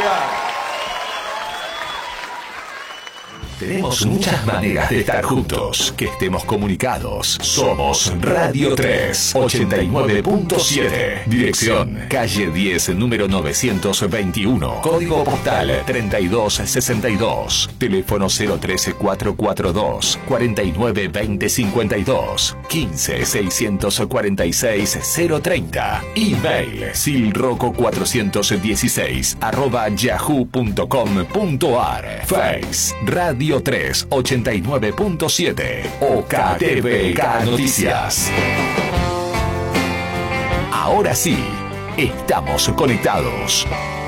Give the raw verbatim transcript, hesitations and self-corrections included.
Tenemos muchas maneras de estar juntos, que estemos comunicados. Somos Radio tres, ochenta y nueve punto siete. Dirección, calle diez, número novecientos veintiuno. Código postal treinta y dos sesenta y dos. Teléfono cero trece, cuatrocientos cuarenta y dos, cuarenta y nueve veinte cincuenta y dos. quince, seiscientos cuarenta y seis, cero treinta. Email, silroco cuatrocientos dieciséis, arroba yahoo punto com punto ar. Face, Radio tres, ochenta y nueve punto siete. O K T V K Noticias. Ahora sí, estamos conectados.